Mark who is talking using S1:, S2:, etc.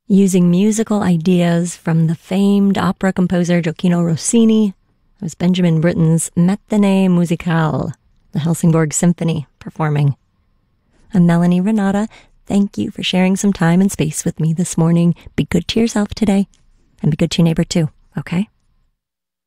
S1: Using musical ideas from the famed opera composer Gioacchino Rossini, it was Benjamin Britten's Mettene Musicale, the Helsingborg Symphony, performing. I'm Melanie Renata. Thank you for sharing some time and space with me this morning. Be good to yourself today, and be good to your neighbor too, okay?